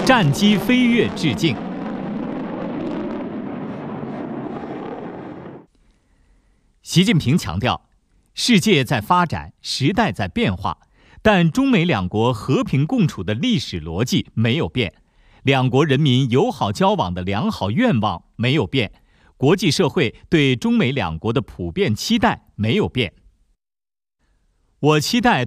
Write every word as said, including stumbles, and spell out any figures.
战机飞跃致敬。习近平强调，世界在发展，时代在变化，但中美两国和平共处的历史逻辑没有变，两国人民友好交往的良好愿望没有变，国际社会对中美两国的普遍期待没有变。我期待